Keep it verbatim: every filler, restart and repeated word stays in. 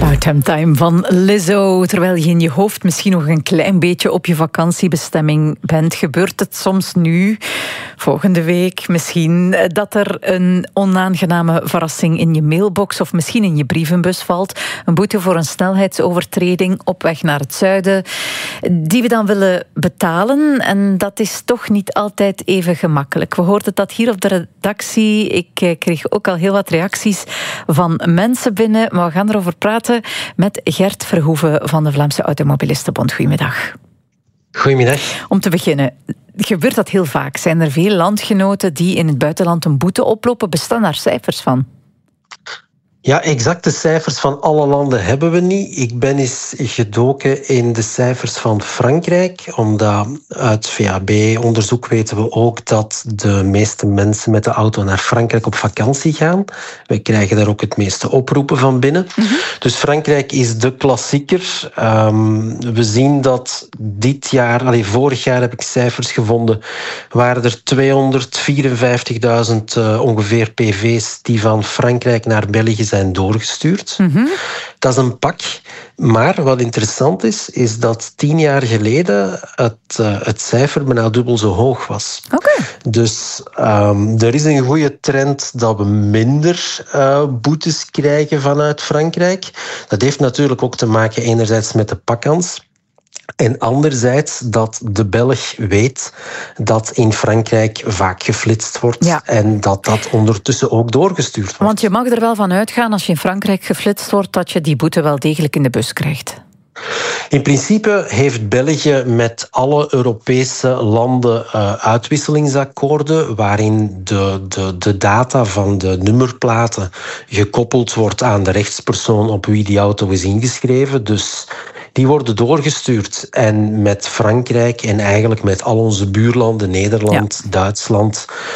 About Time van Lizzo. Terwijl je in je hoofd misschien nog een klein beetje op je vakantiebestemming bent, gebeurt het soms nu, volgende week misschien, dat er een onaangename verrassing in je mailbox of misschien in je brievenbus valt. Een boete voor een snelheidsovertreding op weg naar het zuiden, die we dan willen betalen. En dat is toch niet altijd even gemakkelijk. We hoorden dat hier op de redactie. Ik kreeg ook al heel wat reacties van mensen binnen, maar we gaan erover praten met Gert Verhoeven van de Vlaamse Automobilistenbond. Goedemiddag. Goedemiddag. Om te beginnen, gebeurt dat heel vaak? Zijn er veel landgenoten die in het buitenland een boete oplopen? Bestaan daar cijfers van? Ja, exacte cijfers van alle landen hebben we niet. Ik ben eens gedoken in de cijfers van Frankrijk, omdat uit V A B-onderzoek weten we ook dat de meeste mensen met de auto naar Frankrijk op vakantie gaan. Wij krijgen daar ook het meeste oproepen van binnen. Mm-hmm. Dus Frankrijk is de klassieker. Um, we zien dat dit jaar, allee, vorig jaar heb ik cijfers gevonden, waren er tweehonderdvierenvijftigduizend uh, ongeveer P V's die van Frankrijk naar België zijn doorgestuurd. Mm-hmm. Dat is een pak. Maar wat interessant is, is dat tien jaar geleden het, uh, het cijfer bijna dubbel zo hoog was. Okay. Dus um, er is een goede trend dat we minder uh, boetes krijgen vanuit Frankrijk. Dat heeft natuurlijk ook te maken enerzijds met de pakkans. En anderzijds dat de Belg weet dat in Frankrijk vaak geflitst wordt, ja, en dat dat ondertussen ook doorgestuurd wordt. Want je mag er wel van uitgaan als je in Frankrijk geflitst wordt dat je die boete wel degelijk in de bus krijgt. In principe heeft België met alle Europese landen uh, uitwisselingsakkoorden waarin de, de, de data van de nummerplaten gekoppeld wordt aan de rechtspersoon op wie die auto is ingeschreven. Dus die worden doorgestuurd. En met Frankrijk en eigenlijk met al onze buurlanden, Nederland, ja, Duitsland,